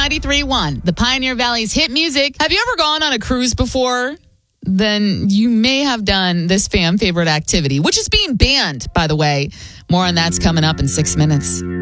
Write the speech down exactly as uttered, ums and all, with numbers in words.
ninety-three point one, the Pioneer Valley's hit music. Have you ever gone on a cruise before? Then you may have done this fan favorite activity, which is being banned, by the way. More on that's coming up in six minutes.